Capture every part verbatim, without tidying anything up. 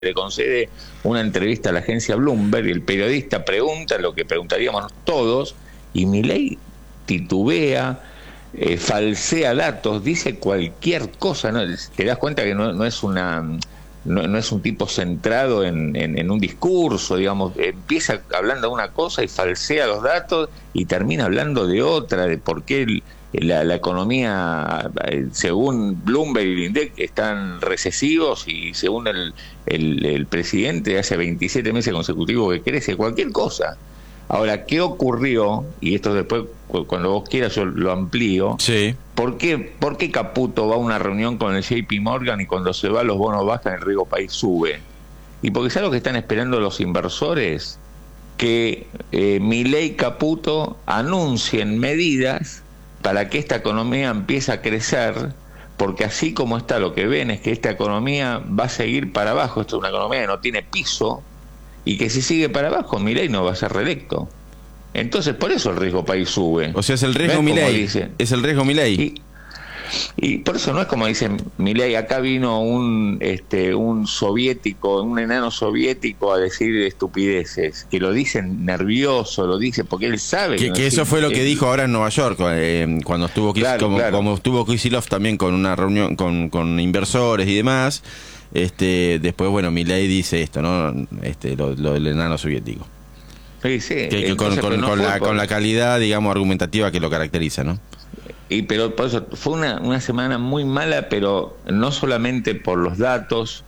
le concede una entrevista a la agencia Bloomberg y el periodista pregunta lo que preguntaríamos todos y Milei titubea, eh, falsea datos, dice cualquier cosa, ¿no? Te das cuenta que no, no es una no, no es un tipo centrado en, en, en un discurso, digamos, empieza hablando de una cosa y falsea los datos y termina hablando de otra, de por qué el, La, la economía, según Bloomberg y el INDEC, están recesivos y según el, el, el presidente hace veintisiete meses consecutivos que crece, cualquier cosa. Ahora, ¿qué ocurrió? Y esto después, cuando vos quieras, yo lo amplío. Sí. ¿Por qué, por qué Caputo va a una reunión con el J P Morgan y cuando se va los bonos bajan, el riesgo país sube? Y porque es algo que están esperando los inversores, que eh, Milei y Caputo anuncien medidas para que esta economía empiece a crecer, porque así como está, lo que ven es que esta economía va a seguir para abajo. Esto es una economía que no tiene piso, y que si sigue para abajo, Milei no va a ser reelecto. Entonces, por eso el riesgo país sube. O sea, es el riesgo Milei. Es el riesgo Milei. Y, y por eso no es como dicen Milei, acá vino un este un soviético, un enano soviético a decir estupideces, que lo dicen nervioso, lo dice porque él sabe que, que, que eso fue lo que dijo ahora en Nueva York, eh, cuando estuvo Kis, claro, como, claro. como estuvo Kicillof también con una reunión con, con inversores y demás. Este, después, bueno, Milei dice esto, ¿no? Este, lo, lo del enano soviético. Sí, sí. Que, que Entonces, con, con, no con, la, por... con la calidad, digamos, argumentativa que lo caracteriza, ¿no? Y pero por eso fue una, una semana muy mala, pero no solamente por los datos,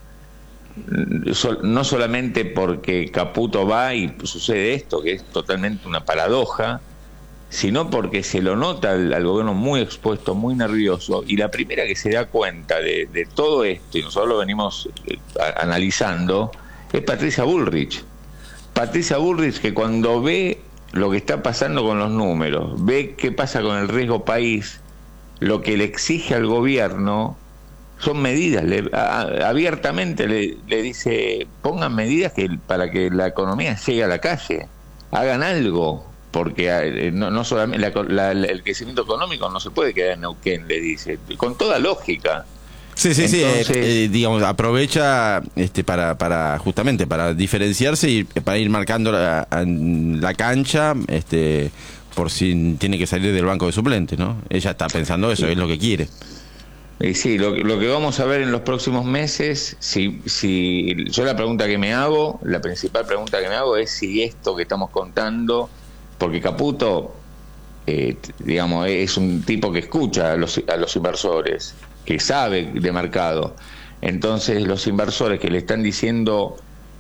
no solamente porque Caputo va y sucede esto, que es totalmente una paradoja, sino porque se lo nota al, al gobierno muy expuesto, muy nervioso, y la primera que se da cuenta de, de todo esto, y nosotros lo venimos eh, a, analizando, es Patricia Bullrich. Patricia Bullrich, que cuando ve lo que está pasando con los números, ve qué pasa con el riesgo país, lo que le exige al gobierno son medidas, le, a, abiertamente le, le dice, pongan medidas que para que la economía llegue a la calle, hagan algo, porque eh, no, no solamente la, la, la, el crecimiento económico no se puede quedar en Neuquén, le dice, con toda lógica. Sí, sí, Entonces, sí, eh, eh, digamos, aprovecha este para para justamente para diferenciarse y para ir marcando la, la cancha, este por si tiene que salir del banco de suplentes, ¿no? Ella está pensando eso, sí. Es lo que quiere. Y sí, lo, lo que vamos a ver en los próximos meses, si, si yo la pregunta que me hago, la principal pregunta que me hago es si esto que estamos contando, porque Caputo, eh, digamos, es un tipo que escucha a los, a los inversores, que sabe de mercado. Entonces los inversores que le están diciendo,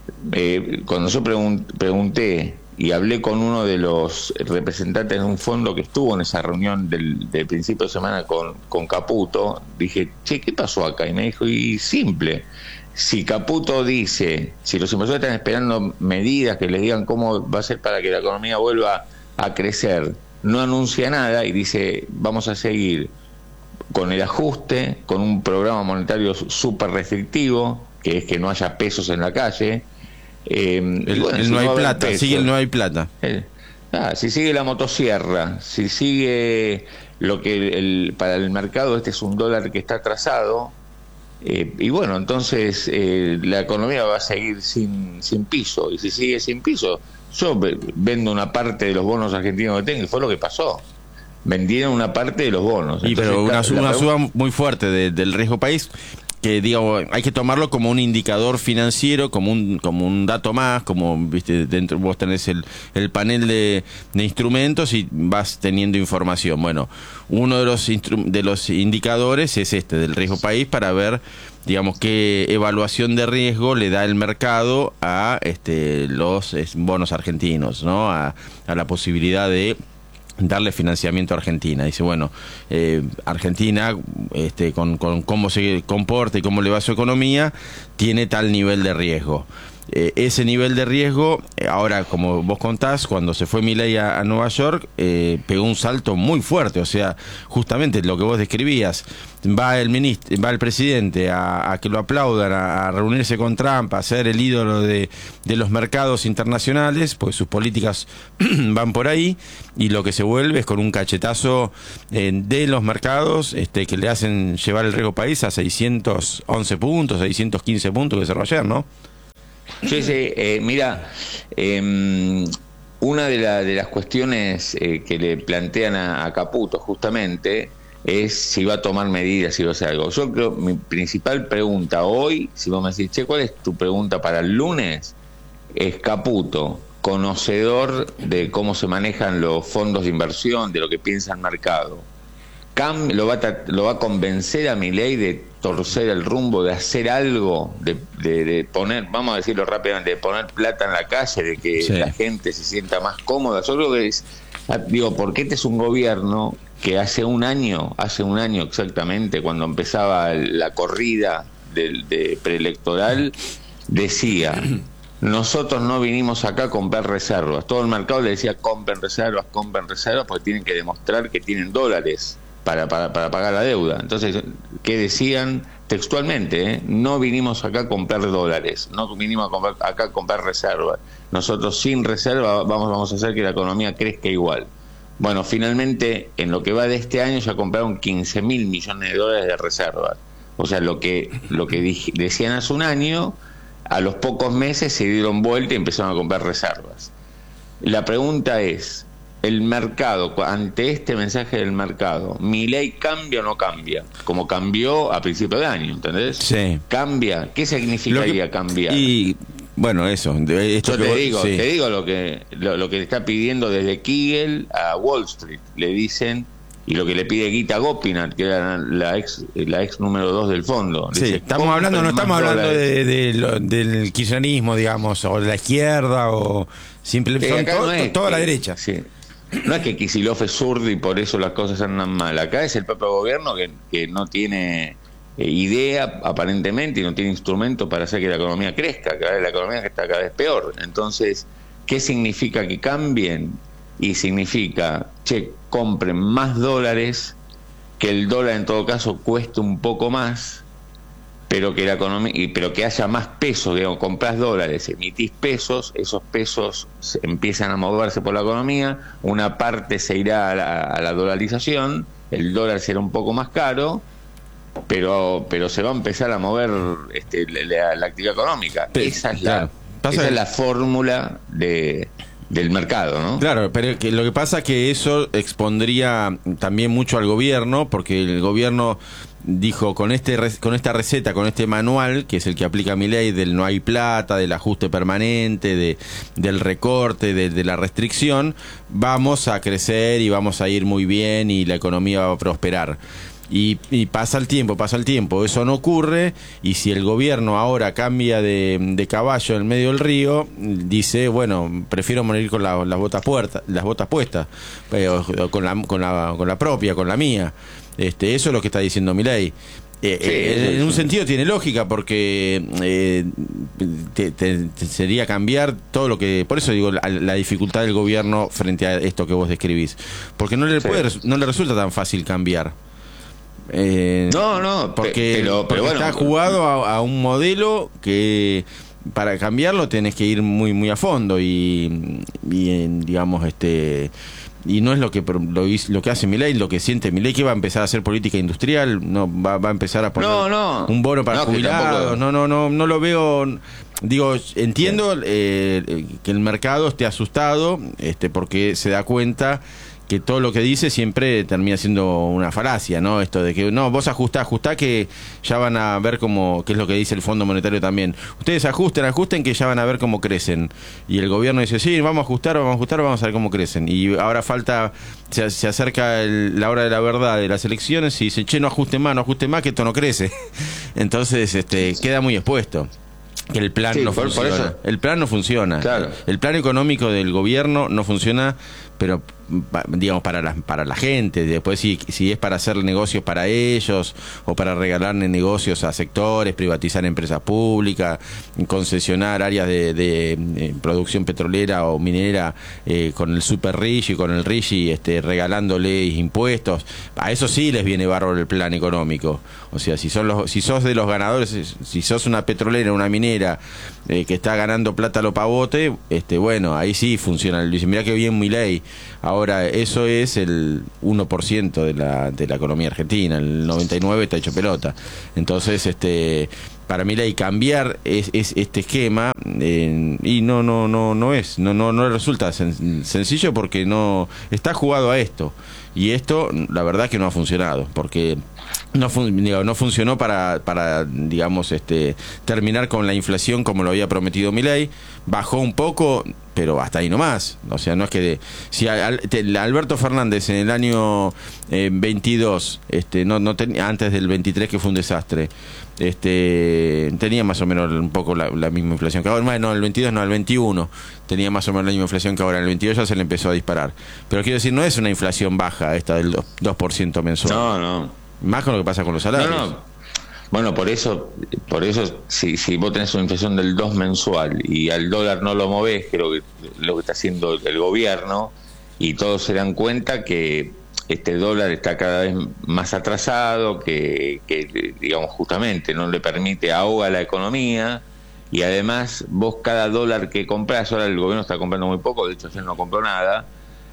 eh, cuando yo pregun- pregunté y hablé con uno de los representantes de un fondo que estuvo en esa reunión del, del principio de semana con, con Caputo, dije, che, ¿qué pasó acá? Y me dijo, y simple, si Caputo dice, si los inversores están esperando medidas que les digan cómo va a ser para que la economía vuelva a crecer, no anuncia nada y dice, vamos a seguir con el ajuste, con un programa monetario súper restrictivo, que es que no haya pesos en la calle. Eh, el, bueno, el si no hay no plata, pesos, sigue el no hay plata. Eh, ah, si sigue la motosierra, si sigue lo que el, el, para el mercado este es un dólar que está atrasado, eh, y bueno, entonces eh, la economía va a seguir sin, sin piso, y si sigue sin piso, yo vendo una parte de los bonos argentinos que tengo, y fue lo que pasó. Vendieron una parte de los bonos. Y Entonces, pero una, la, una la suba muy fuerte de, del riesgo país, que digo, hay que tomarlo como un indicador financiero, como un como un dato más, como viste, dentro vos tenés el, el panel de, de instrumentos y vas teniendo información. Bueno, uno de los instru- de los indicadores es este del riesgo país, para ver, digamos, qué evaluación de riesgo le da el mercado a este los es, bonos argentinos, ¿no? A, a la posibilidad de darle financiamiento a Argentina. Dice, bueno, eh, Argentina, este, con, con cómo se comporta y cómo le va su economía, tiene tal nivel de riesgo. Eh, ese nivel de riesgo, eh, ahora, como vos contás, cuando se fue Milei a, a Nueva York, eh, pegó un salto muy fuerte. O sea, justamente lo que vos describías, va el ministro, va el presidente a, a que lo aplaudan, a, a reunirse con Trump, a ser el ídolo de, de los mercados internacionales, pues sus políticas van por ahí, y lo que se vuelve es con un cachetazo eh, de los mercados, este, que le hacen llevar el riesgo país a seiscientos once puntos, seiscientos quince puntos que cerró ayer, ¿no? Yo sé, eh, mira, eh, una de, la, de las cuestiones eh, que le plantean a, a Caputo justamente es si va a tomar medidas, si va a hacer algo. Yo creo, mi principal pregunta hoy, si vos me decís, che, ¿cuál es tu pregunta para el lunes? Es Caputo, conocedor de cómo se manejan los fondos de inversión, de lo que piensa el mercado. Cam lo va a, lo va a convencer a Milei de torcer el rumbo, de hacer algo, de, de, de poner, vamos a decirlo rápidamente, de poner plata en la calle, de que sí. la gente se sienta más cómoda. Yo creo que es, digo, porque este es un gobierno que hace un año, hace un año exactamente, cuando empezaba la corrida de, de preelectoral, decía: nosotros no vinimos acá a comprar reservas. Todo el mercado le decía: compren reservas, compren reservas, porque tienen que demostrar que tienen dólares para, para, para pagar la deuda. Entonces, ¿qué decían textualmente? Eh? No vinimos acá a comprar dólares, no vinimos a comprar, acá a comprar reservas. Nosotros sin reserva vamos, vamos a hacer que la economía crezca igual. Bueno, finalmente, en lo que va de este año ya compraron quince mil millones de dólares de reservas. O sea, lo que, lo que dij, decían hace un año, a los pocos meses se dieron vuelta y empezaron a comprar reservas. La pregunta es, el mercado, ante este mensaje del mercado, ¿Milei cambia o no cambia? Como cambió a principio de año, ¿entendés? Sí. ¿Cambia? ¿Qué significaría que, cambiar? Y bueno, eso. Esto Yo te vos, digo, sí. te digo lo que lo, lo que le está pidiendo desde Kegel a Wall Street. Le dicen, y lo que le pide Gita Gopinath, que era la ex la ex número dos del fondo. Sí, dice, estamos hablando, no estamos hablando de, de, de, del kirchnerismo, digamos, o de la izquierda, o simplemente eh, son to, no es, toda eh, la derecha. Sí. No es que Kicillof es zurdo y por eso las cosas andan mal. Acá es el propio gobierno que, que no tiene eh, idea, aparentemente, y no tiene instrumento para hacer que la economía crezca. Cada vez la economía está cada vez peor. Entonces, ¿qué significa que cambien? Y significa, che, compren más dólares, que el dólar en todo caso cueste un poco más, pero que la economía, y, pero que haya más pesos, digamos, compras dólares, emitís pesos, esos pesos se, empiezan a moverse por la economía, una parte se irá a la, a la dolarización, el dólar será un poco más caro, pero pero se va a empezar a mover este, la, la actividad económica. Pero, esa es la, claro, esa es la fórmula de del mercado, ¿no? Claro, pero que lo que pasa es que eso expondría también mucho al gobierno, porque el gobierno dijo, con este con esta receta, con este manual, que es el que aplica Milei, del no hay plata, del ajuste permanente, de del recorte, de, de la restricción, vamos a crecer y vamos a ir muy bien y la economía va a prosperar. Y, y pasa el tiempo, pasa el tiempo, eso no ocurre, y si el gobierno ahora cambia de, de caballo en medio del río, dice, bueno, prefiero morir con la, las botas puertas, las botas puestas, eh, con la, con la con la propia, con la mía. Este, eso es lo que está diciendo Milei. Eh, sí, eh, en, en un sentido tiene lógica, porque eh, te, te, te sería cambiar todo lo que... Por eso digo, la, la dificultad del gobierno frente a esto que vos describís, porque no le sí. puede, no le resulta tan fácil cambiar. Eh, no, no, porque, pero, pero porque bueno, está jugado a, a un modelo que para cambiarlo tenés que ir muy muy a fondo y, y digamos este y no es lo que lo, lo que hace Milei, lo que siente Milei, que va a empezar a hacer política industrial, no va, va a empezar a poner no, no, un bono para no, jubilados, no no no no lo veo. Digo, entiendo eh, que el mercado esté asustado, este porque se da cuenta que todo lo que dice siempre termina siendo una falacia, ¿no? Esto de que, no, vos ajustá, ajustá, que ya van a ver cómo, qué es lo que dice el Fondo Monetario también. Ustedes ajusten, ajusten, que ya van a ver cómo crecen. Y el gobierno dice, sí, vamos a ajustar, vamos a ajustar, vamos a ver cómo crecen. Y ahora falta, se, se acerca el, la hora de la verdad de las elecciones y dice, che, no ajusten más, no ajusten más, que esto no crece. Entonces, este, queda muy expuesto. Que el plan sí, no por, funciona. Por eso. El plan no funciona. Claro. El plan económico del gobierno no funciona, pero digamos para la, para la gente. Después si, si es para hacer negocios para ellos o para regalarle negocios a sectores, privatizar empresas públicas, concesionar áreas de, de, de producción petrolera o minera eh, con el super rich y con el rich y este, regalándoles impuestos, a eso sí les viene bárbaro el plan económico. O sea, si son los, si sos de los ganadores, si sos una petrolera, una minera eh, que está ganando plata a lo pavote, este, bueno, ahí sí funciona. Dice, mirá que bien Milei. Ahora, eso es el uno por ciento de la, de la economía argentina, el noventa y nueve por ciento está hecho pelota. Entonces, este para Milei cambiar es, es este esquema eh, y no no no no es no no no resulta sen, sencillo porque no está jugado a esto, y esto la verdad que no ha funcionado, porque no fun, digo, no funcionó para para digamos este terminar con la inflación como lo había prometido Milei. Bajó un poco, pero hasta ahí nomás. O sea, no es que de, si al, te, Alberto Fernández en el año eh, veintidós, este, no, no ten, antes del veintitrés, que fue un desastre, este, tenía más o menos un poco la, la misma inflación que ahora. Bueno, el veintidós no, el veintiuno tenía más o menos la misma inflación que ahora. En el veintidós ya se le empezó a disparar. Pero quiero decir, no es una inflación baja esta del dos por ciento mensual. No, no. Más con lo que pasa con los salarios. No, no. Bueno, por eso, por eso si, si vos tenés una inflación del dos mensual y al dólar no lo movés, que es lo que, lo que está haciendo el gobierno, y todos se dan cuenta que este dólar está cada vez más atrasado, que, que digamos justamente no le permite, ahoga la economía, y además vos cada dólar que comprás, ahora el gobierno está comprando muy poco, de hecho ayer no compró nada,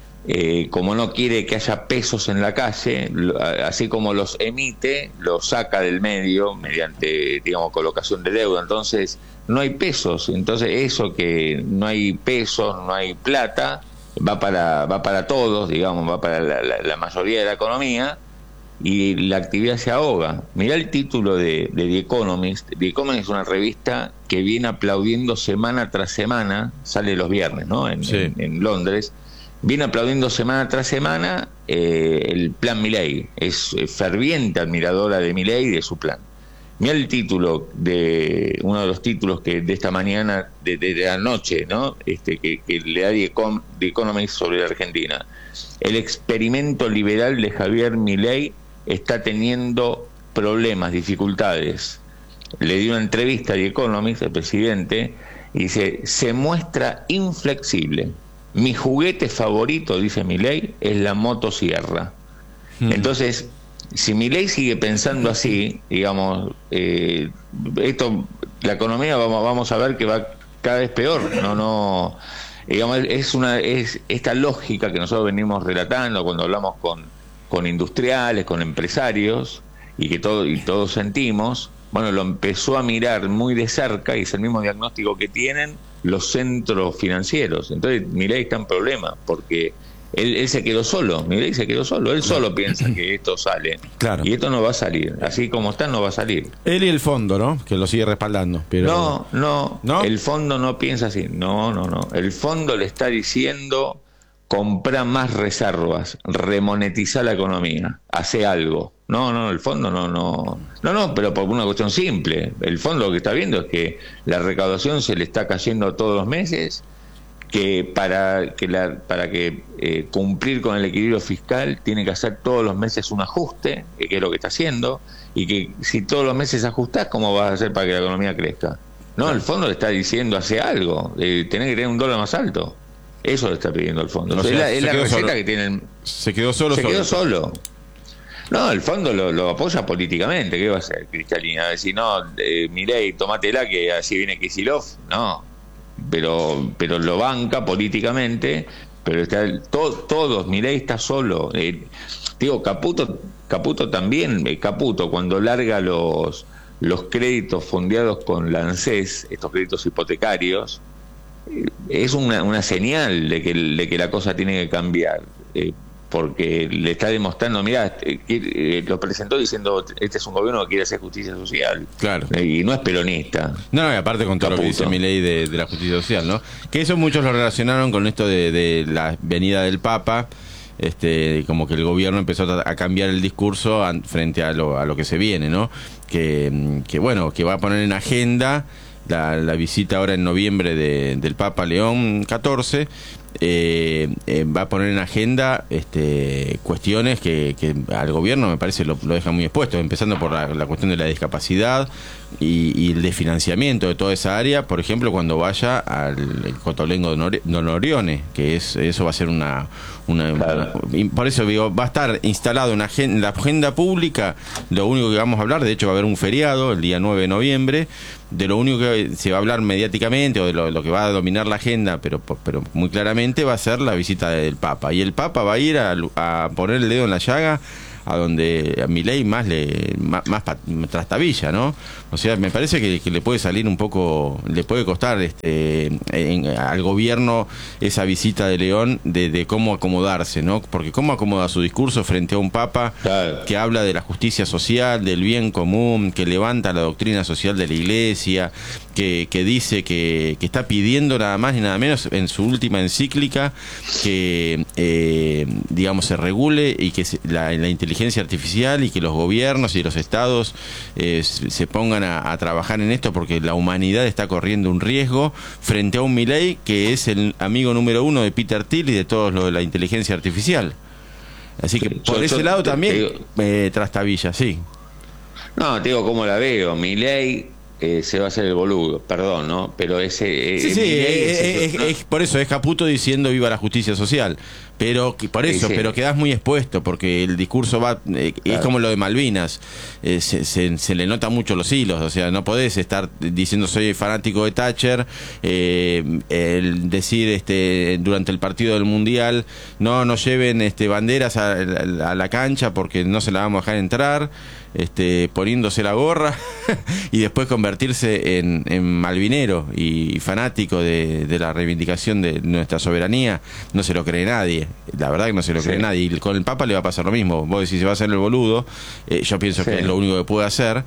Eh, como no quiere que haya pesos en la calle, lo, así como los emite, los saca del medio mediante, digamos, colocación de deuda. Entonces no hay pesos, entonces eso que no hay pesos, no hay plata, va para va para todos, digamos, va para la, la, la mayoría de la economía, y la actividad se ahoga. Mirá el título de, de The Economist. The Economist es una revista que viene aplaudiendo semana tras semana, sale los viernes, ¿no? En, sí. en, en Londres. Viene aplaudiendo semana tras semana eh, el plan Milei. Es eh, ferviente admiradora de Milei y de su plan. Mira el título de uno de los títulos que de esta mañana, de, de, de anoche, ¿no? Este que, que le da The, Econ, The Economist sobre la Argentina. El experimento liberal de Javier Milei está teniendo problemas, dificultades. Le dio una entrevista a The Economist, el presidente, y dice: se muestra inflexible. Mi juguete favorito, dice Milei, es la motosierra. Mm. Entonces, si Milei sigue pensando así, digamos, eh, esto, la economía vamos, vamos a ver que va cada vez peor. No, no, digamos, es una, es esta lógica que nosotros venimos relatando cuando hablamos con, con industriales, con empresarios, y que todo, y todos sentimos. Bueno, lo empezó a mirar muy de cerca, y es el mismo diagnóstico que tienen los centros financieros. Entonces Milei está en problema porque él, él se quedó solo. Milei se quedó solo, él solo piensa que esto sale, claro. Y esto no va a salir, así como está no va a salir. Él y el fondo, ¿no? Que lo sigue respaldando, pero... no, no, no, el fondo no piensa así. No, no, no. El fondo le está diciendo: compra más reservas, remonetizar la economía, hace algo. No, no, el fondo no, no, no, no, pero por una cuestión simple. El fondo lo que está viendo es que la recaudación se le está cayendo todos los meses, que para que la, para que eh, cumplir con el equilibrio fiscal tiene que hacer todos los meses un ajuste, que es lo que está haciendo, y que si todos los meses ajustás, ¿cómo vas a hacer para que la economía crezca? No, el fondo le está diciendo: hace algo, eh, tenés que tener un dólar más alto. Eso le está pidiendo el fondo. No, o sea, es la, es la receta solo. Que tienen. Se quedó solo. Se solo. quedó solo. No, el fondo lo, lo apoya políticamente. ¿Qué va a hacer Cristalina? Decir: no, eh, Milei, tomátela que así viene Kicillof. No, pero pero lo banca políticamente. Pero está to, todos, Milei está solo. Eh, digo, Caputo, Caputo también. Eh, Caputo, cuando larga los, los créditos fondeados con la ANSES, estos créditos hipotecarios, eh, es una, una señal de que, de que la cosa tiene que cambiar. Eh, porque le está demostrando, mirá, eh, lo presentó diciendo: este es un gobierno que quiere hacer justicia social. Claro. Y no es peronista. No, no, y aparte con todo Caputo. Lo que dice Milei de, de la justicia social, ¿no? Que eso muchos lo relacionaron con esto de, de la venida del Papa, este, como que el gobierno empezó a cambiar el discurso frente a lo, a lo que se viene, ¿no? Que, que bueno, que va a poner en agenda la, la visita ahora en noviembre de, del Papa León catorce. Eh, eh, va a poner en agenda este, cuestiones que, que al gobierno me parece lo, lo deja muy expuesto, empezando por la, la cuestión de la discapacidad y, y el de financiamiento de toda esa área. Por ejemplo, cuando vaya al Cotolengo de Norione, que es eso va a ser una, una, claro. una por eso digo, va a estar instalado en la agenda, la agenda pública. Lo único que vamos a hablar, de hecho va a haber un feriado el día nueve de noviembre, de lo único que se va a hablar mediáticamente, o de lo, lo que va a dominar la agenda, pero, pero muy claramente va a ser la visita del Papa. Y el Papa va a ir a, a poner el dedo en la llaga a donde a Milei más le más, más trastabilla, ¿no? O sea, me parece que, que le puede salir un poco, le puede costar este en, al gobierno esa visita de León de, de cómo acomodarse, ¿no? Porque cómo acomoda su discurso frente a un papa claro. que habla de la justicia social, del bien común, que levanta la doctrina social de la Iglesia, que, que dice que, que está pidiendo nada más ni nada menos en su última encíclica que eh, digamos se regule y que se, la, la inteligencia artificial y que los gobiernos y los estados eh, se pongan a, a trabajar en esto porque la humanidad está corriendo un riesgo frente a un Milei que es el amigo número uno de Peter Thiel y de todos los de la inteligencia artificial. Así que por yo, ese yo, lado también digo, eh, trastabilla, sí. No, te digo cómo la veo. Milei eh, se va a hacer el boludo, perdón, ¿no? Pero ese... Eh, sí, sí, es, es, es, es, por eso es Caputo diciendo viva la justicia social. Pero por eso, sí, sí. pero quedás muy expuesto porque el discurso va eh, claro. es como lo de Malvinas, eh, se, se, se le nota mucho los hilos, o sea, no podés estar diciendo soy fanático de Thatcher, eh, el decir este durante el partido del Mundial no no lleven este banderas a, a la cancha porque no se la vamos a dejar entrar, este poniéndose la gorra y después convertirse en, en malvinero y fanático de, de la reivindicación de nuestra soberanía, no se lo cree nadie. La verdad que no se lo cree sí. nadie. Y con el Papa le va a pasar lo mismo. Vos decís, se va a hacer el boludo. Eh, yo pienso sí. que es lo único que puede hacer.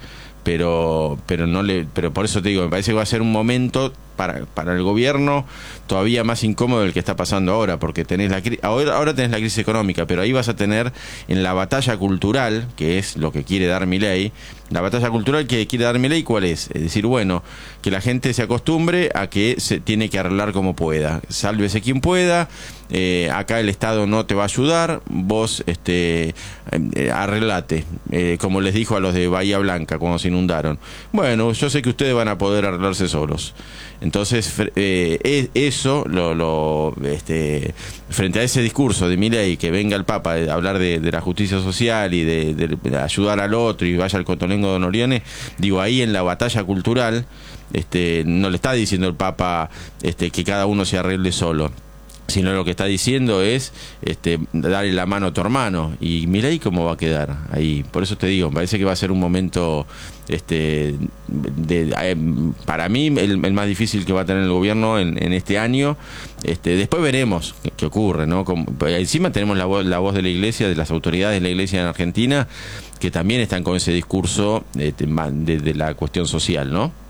Pero pero no le pero por eso te digo, me parece que va a ser un momento para para el gobierno todavía más incómodo del que está pasando ahora, porque tenés la ahora ahora tenés la crisis económica, pero ahí vas a tener en la batalla cultural, que es lo que quiere dar Milei, la batalla cultural que quiere dar Milei, ¿cuál es? Es decir, bueno, que la gente se acostumbre a que se tiene que arreglar como pueda, sálvese quien pueda, eh, acá el Estado no te va a ayudar, vos este eh, arreglate, eh, como les dijo a los de Bahía Blanca cuando se inundaron. Bueno, yo sé que ustedes van a poder arreglarse solos. Entonces, eh, eso, lo, lo, este, frente a ese discurso de Milei, que venga el Papa a hablar de, de la justicia social y de, de, de ayudar al otro y vaya al cotolengo de Don Orione, digo, ahí en la batalla cultural, este, no le está diciendo el Papa este, que cada uno se arregle solo, sino lo que está diciendo es este, darle la mano a tu hermano. Y Milei cómo va a quedar ahí. Por eso te digo, me parece que va a ser un momento este, de, de, para mí el, el más difícil que va a tener el gobierno en, en este año. Este, después veremos qué, qué ocurre, ¿no? Como, encima tenemos la voz, la voz de la Iglesia, de las autoridades de la Iglesia en Argentina, que también están con ese discurso este, de, de la cuestión social, ¿no?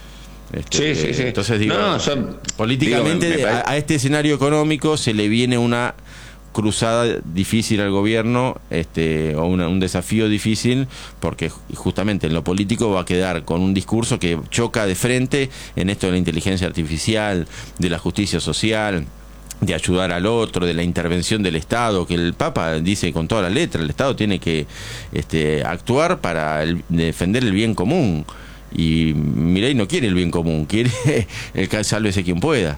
Este, sí, sí, sí. Entonces digo, no, no, son, políticamente digo, a, a este escenario económico se le viene una cruzada difícil al gobierno, este, o una, un desafío difícil, porque justamente en lo político va a quedar con un discurso que choca de frente en esto de la inteligencia artificial, de la justicia social, de ayudar al otro, de la intervención del Estado, que el Papa dice con toda la letra, el Estado tiene que este, actuar para el, defender el bien común. Y Milei no quiere el bien común, quiere el que sálvese quien pueda.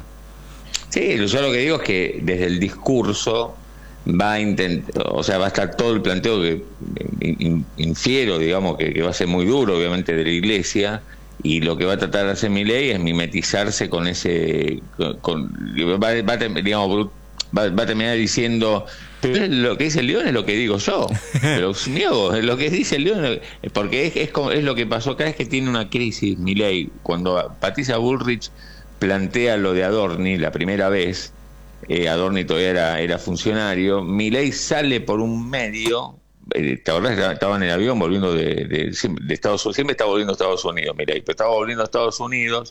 Sí, yo lo que digo es que desde el discurso va a intentar, o sea, va a estar todo el planteo que in, infiero, digamos, que, que va a ser muy duro, obviamente, de la Iglesia, y lo que va a tratar de hacer Milei es mimetizarse con ese, con, con va, va, digamos, va, va a terminar diciendo, pero lo que dice el León es lo que digo yo, pero mío, lo que dice el León, porque es, es, como, es lo que pasó cada vez que tiene una crisis Milei. Cuando Patricia Bullrich plantea lo de Adorni la primera vez, eh, Adorni todavía era, era funcionario, Milei sale por un medio, eh, ¿te acordás? Estaba en el avión volviendo de, de, de Estados Unidos, siempre estaba volviendo a Estados Unidos Milei, pero estaba volviendo a Estados Unidos.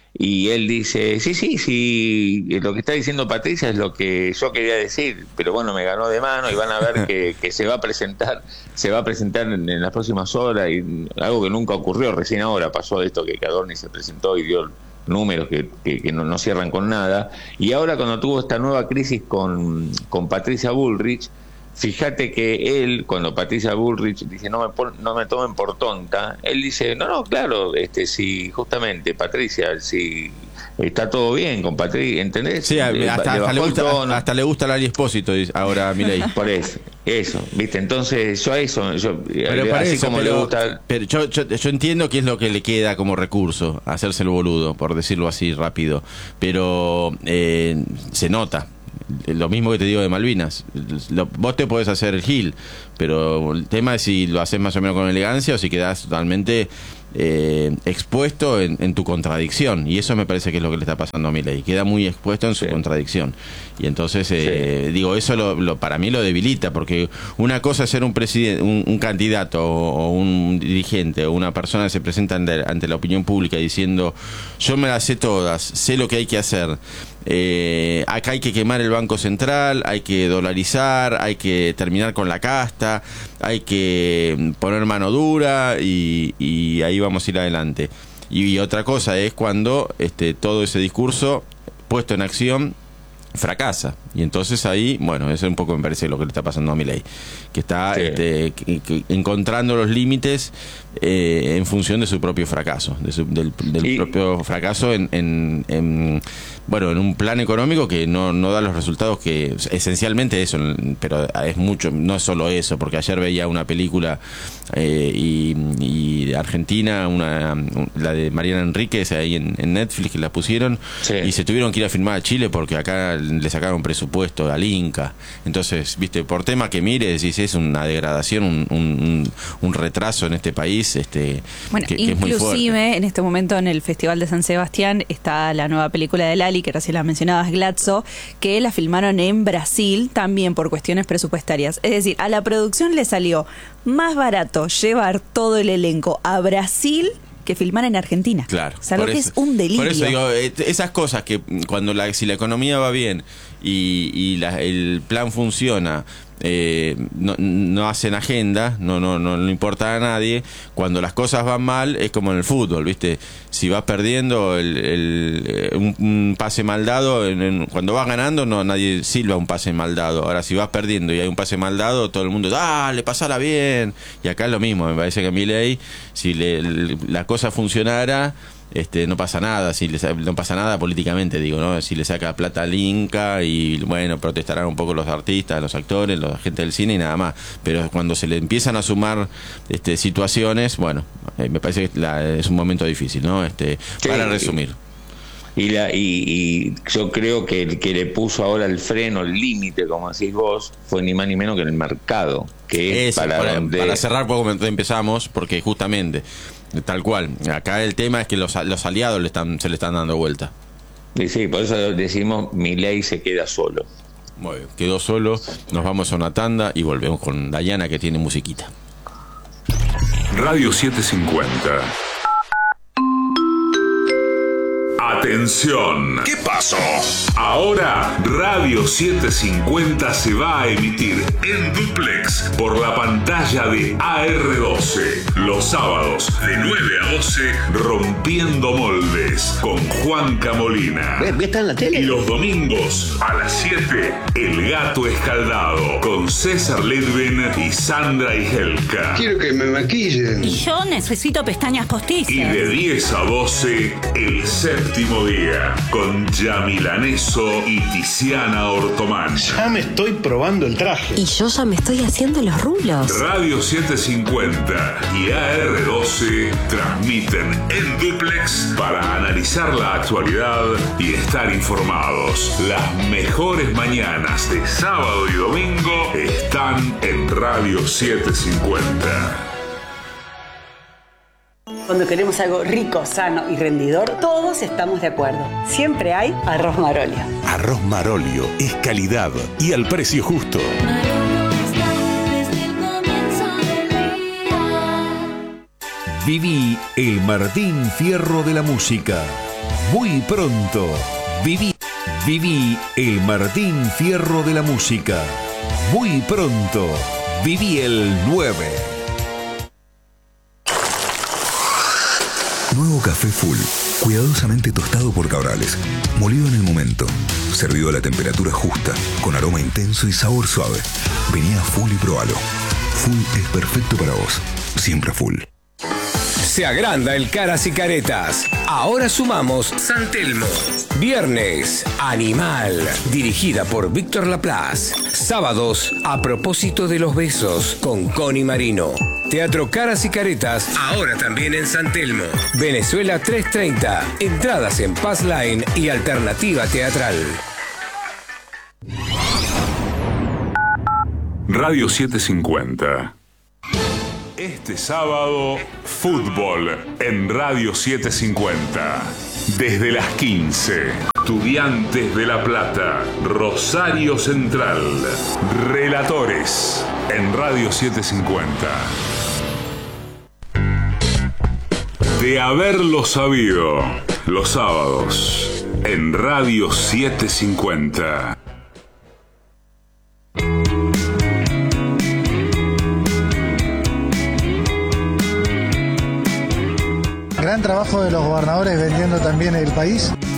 Y él dice, sí, sí, sí, lo que está diciendo Patricia es lo que yo quería decir, pero bueno, me ganó de mano y van a ver que, que se va a presentar, se va a presentar en, en las próximas horas, y algo que nunca ocurrió, recién ahora pasó esto, que Adorni se presentó y dio números que, que, que no, no cierran con nada, y ahora cuando tuvo esta nueva crisis con, con Patricia Bullrich, fíjate que él, cuando Patricia Bullrich dice no me pon, no me tomen por tonta, él dice, no, no, claro, este si justamente Patricia, si está todo bien con Patricia, ¿entendés? Sí, hasta, le, hasta, le, gusta, hasta, hasta le gusta Lali Espósito ahora a Milei. Por eso, eso, ¿viste? Entonces yo a eso, yo, pero así eso, como pero, le gusta... Pero yo, yo, yo entiendo que es lo que le queda como recurso, hacerse el boludo, por decirlo así rápido, pero eh, se nota. lo mismo que te digo de Malvinas. Lo, vos te podés hacer el gil, pero el tema es si lo haces más o menos con elegancia o si quedás totalmente eh, expuesto en, en tu contradicción. Y eso me parece que es lo que le está pasando a Milei. Queda muy expuesto en su sí. contradicción. Y entonces, eh, sí. digo, eso lo, lo, para mí lo debilita, porque una cosa es ser un presidente, un, un candidato o, o un dirigente o una persona que se presenta ante, ante la opinión pública diciendo, yo me las sé todas, sé lo que hay que hacer. Eh, acá hay que quemar el Banco Central, hay que dolarizar, hay que terminar con la casta, hay que poner mano dura y, y ahí vamos a ir adelante. Y, y otra cosa es cuando este, todo ese discurso puesto en acción fracasa, y entonces ahí, bueno, eso un poco me parece lo que le está pasando a Milei, que está sí. este, que, que encontrando los límites eh, en función de su propio fracaso, de su, del, del y... propio fracaso en, en, en bueno, en un plan económico que no, no da los resultados que, esencialmente eso, pero es mucho, no es solo eso, porque ayer veía una película eh, y, y Argentina, una, la de Mariana Enríquez ahí en, en Netflix, que la pusieron sí. y se tuvieron que ir a filmar a Chile porque acá le sacaron presupuesto al Inca. Entonces, viste, por tema que mires, decís, es una degradación, un, un, un retraso en este país, este bueno, que, que inclusive es muy fuerte. En este momento en el Festival de San Sebastián está la nueva película de Lali, que recién la mencionabas, Glatzo, que la filmaron en Brasil también por cuestiones presupuestarias. Es decir, a la producción le salió más barato llevar todo el elenco a Brasil que filmar en Argentina. Claro. O sea, lo que es un delirio. Por eso digo, esas cosas que cuando la, si la economía va bien y, y la, el plan funciona, eh, no, no hacen agenda, no, no, no, no importa a nadie. Cuando las cosas van mal, es como en el fútbol, ¿viste? Si vas perdiendo el, el, un, un pase mal dado, en, en, cuando vas ganando, no nadie silba un pase mal dado. Ahora, si vas perdiendo y hay un pase mal dado, todo el mundo, ¡dale, pasala bien! Y acá es lo mismo, me parece que a Milei, si le, le, la cosa funcionara, este no pasa nada, si le, no pasa nada políticamente, digo, ¿no? Si le saca plata al Inca y, bueno, protestarán un poco los artistas, los actores, la gente del cine y nada más. Pero cuando se le empiezan a sumar este, situaciones, bueno, eh, me parece que la, es un momento difícil, ¿no? Este, sí, para resumir. Y, la, y, y yo creo que el que le puso ahora el freno, el límite, como decís vos, fue ni más ni menos que el mercado. Que es Eso, para, para, donde... para cerrar poco empezamos, porque justamente, tal cual, acá el tema es que los, los aliados le están, se le están dando vuelta. Sí, sí, por eso decimos, Milei se queda solo. Muy bien, quedó solo, nos vamos a una tanda y volvemos con Dayana, que tiene musiquita. Radio setecientos cincuenta. Atención. ¿Qué pasó? Ahora Radio setecientos cincuenta se va a emitir en duplex por la pantalla de A R doce. Los sábados de nueve a doce, Rompiendo Moldes con Juanca Molina. ¿Está en la tele? Y los domingos a las siete, El Gato Escaldado con César Ledven y Sandra Igelka. Quiero que me maquillen. Y yo necesito pestañas postizas. Y de diez a doce, El Séptimo Día con Yamilaneso y Tiziana Ortomán. Ya me estoy probando el traje. Y yo ya me estoy haciendo los rulos. Radio setecientos cincuenta y A R doce transmiten en duplex para analizar la actualidad y estar informados. Las mejores mañanas de sábado y domingo están en Radio setecientos cincuenta. Cuando queremos algo rico, sano y rendidor, todos estamos de acuerdo. Siempre hay Arroz Marolio. Arroz Marolio es calidad y al precio justo. Viví el Martín Fierro de la música. Muy pronto. Viví, viví el Martín Fierro de la música. Muy pronto. Viví el nueve. Nuevo café Full, cuidadosamente tostado por Cabrales, molido en el momento, servido a la temperatura justa, con aroma intenso y sabor suave. Vení a Full y probalo. Full es perfecto para vos, siempre Full. Se agranda el Caras y Caretas. Ahora sumamos San Telmo. Viernes, Animal, dirigida por Víctor Laplace. Sábados, A propósito de los besos, con Connie Marino. Teatro Caras y Caretas, ahora también en San Telmo. Venezuela trescientos treinta. Entradas en Pass Line y Alternativa Teatral. Radio setecientos cincuenta. Este sábado, fútbol en Radio setecientos cincuenta. Desde las quince, Estudiantes de La Plata, Rosario Central. Relatores en Radio setecientos cincuenta. De haberlo sabido, los sábados en Radio setecientos cincuenta. Gran trabajo de los gobernadores vendiendo también el país.